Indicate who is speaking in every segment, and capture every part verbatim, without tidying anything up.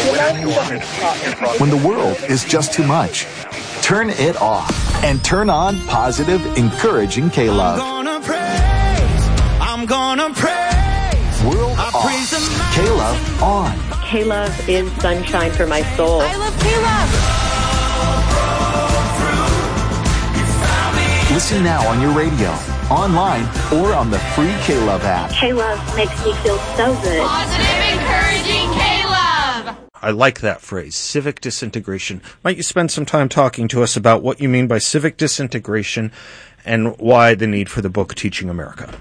Speaker 1: When the world is just too much, turn it off and turn on positive, encouraging K-Love.
Speaker 2: I'm gonna praise, I'm gonna praise.
Speaker 1: World I off, praise K-Love on.
Speaker 3: K-Love is sunshine for my soul.
Speaker 4: I love K-Love.
Speaker 1: Listen now on your radio, online, or on the free K-Love app.
Speaker 3: K-Love makes me feel so good.
Speaker 4: Positive, encouraging K-Love.
Speaker 5: I like that phrase, civic disintegration. Might you spend some time talking to us about what you mean by civic disintegration and why the need for the book Teaching America?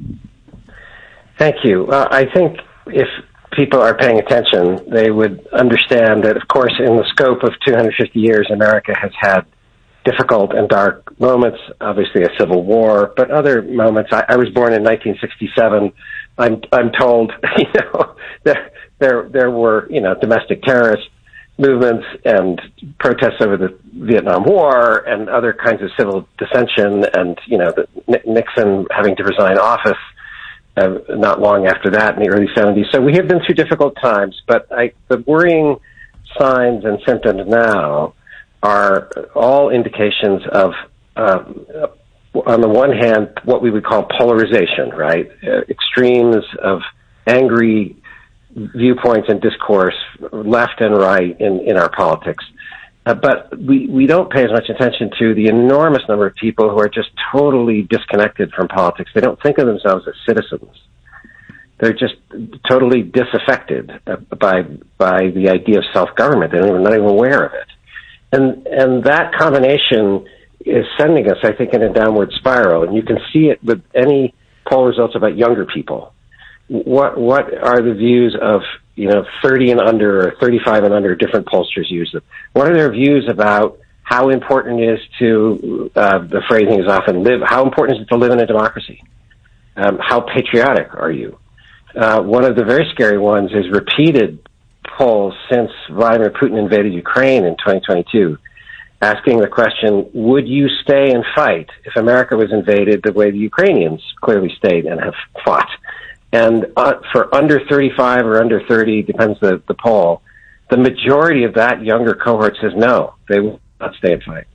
Speaker 6: Thank you. Uh, I think if people are paying attention, they would understand that, of course, in the scope of two hundred fifty years, America has had difficult and dark moments, obviously a civil war, but other moments. I, I was born in nineteen sixty-seven. I'm I'm told, you know, there there there were, you know, domestic terrorist movements and protests over the Vietnam War and other kinds of civil dissension, and, you know, the, Nixon having to resign office uh, not long after that in the early seventies. So we have been through difficult times, but I, the worrying signs and symptoms now are all indications of, um, on the one hand, what we would call polarization, right? Uh, extremes of angry viewpoints and discourse, left and right in, in our politics. Uh, but we, we don't pay as much attention to the enormous number of people who are just totally disconnected from politics. They don't think of themselves as citizens. They're just totally disaffected uh, by by the idea of self-government. They're not even aware of it. And and that combination is sending us, I think, in a downward spiral. And you can see it with any poll results about younger people. What what are the views of, you know, thirty and under or thirty-five and under? Different pollsters use them. What are their views about how important it is to, uh, the phrasing is often live, how important is it to live in a democracy? Um, how patriotic are you? Uh, one of the very scary ones is repeated polls since Vladimir Putin invaded Ukraine in twenty twenty-two, asking the question, would you stay and fight if America was invaded the way the Ukrainians clearly stayed and have fought? And uh, for under thirty-five or under thirty, depends the, the poll, the majority of that younger cohort says no, they will not stay and fight.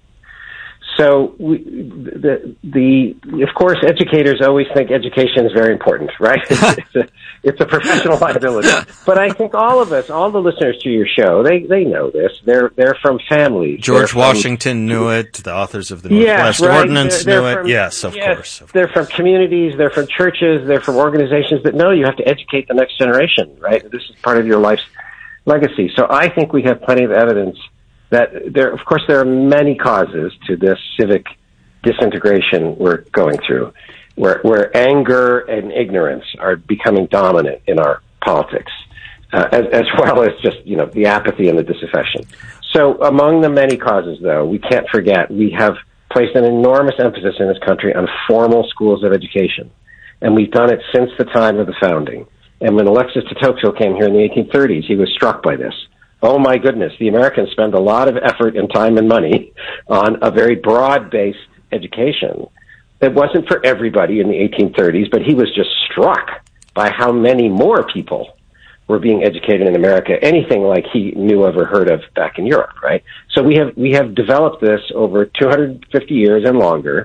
Speaker 6: So we, the, the, of course, educators always think education is very important, right? It's a, it's a professional liability. But I think all of us, all the listeners to your show, they, they know this. They're, they're from families.
Speaker 5: George
Speaker 6: from,
Speaker 5: Washington knew it. The authors of the Northwest
Speaker 6: yes, right.
Speaker 5: Ordinance
Speaker 6: they're,
Speaker 5: knew
Speaker 6: they're
Speaker 5: it.
Speaker 6: From,
Speaker 5: yes, of
Speaker 6: yes,
Speaker 5: course. Of
Speaker 6: they're
Speaker 5: course.
Speaker 6: from communities. They're from churches. They're from organizations that know you have to educate the next generation, right? This is part of your life's legacy. So I think we have plenty of evidence that there, of course, there are many causes to this civic disintegration we're going through, where, where anger and ignorance are becoming dominant in our politics, uh, as, as well as just, you know, the apathy and the disaffection. So among the many causes, though, we can't forget we have placed an enormous emphasis in this country on formal schools of education, and we've done it since the time of the founding. And when Alexis de Tocqueville came here in the eighteen thirties, he was struck by this. Oh, my goodness, the Americans spend a lot of effort and time and money on a very broad-based education. It wasn't for everybody in the eighteen thirties, but he was just struck by how many more people were being educated in America, anything like he knew of or heard of back in Europe, right? So we have we have developed this over two hundred fifty years and longer,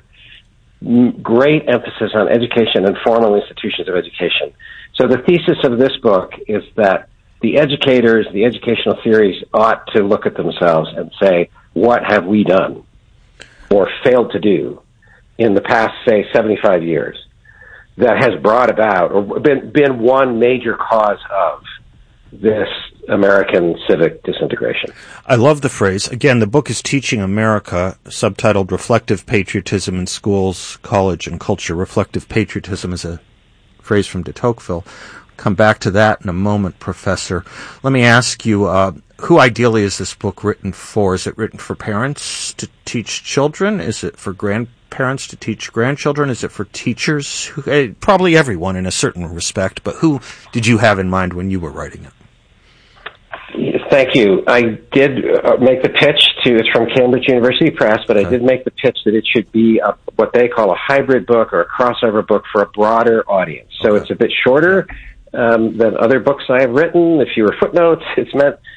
Speaker 6: great emphasis on education and formal institutions of education. So the thesis of this book is that the educators, the educational theories ought to look at themselves and say, what have we done or failed to do in the past, say, seventy-five years that has brought about or been, been one major cause of this American civic disintegration?
Speaker 5: I love the phrase. Again, the book is Teaching America, subtitled Reflective Patriotism in Schools, College, and Culture. Reflective patriotism is a phrase from de Tocqueville. Come back to that in a moment, Professor. Let me ask you, uh, who ideally is this book written for? Is it written for parents to teach children? Is it for grandparents to teach grandchildren? Is it for teachers? Who, uh, probably everyone in a certain respect, but who did you have in mind when you were writing it?
Speaker 6: Thank you. I did uh, make the pitch to, it's from Cambridge University Press, but I did make the pitch that it should be a, what they call a hybrid book or a crossover book for a broader audience. So okay. It's a bit shorter um, than other books I have written. A fewer footnotes. It's meant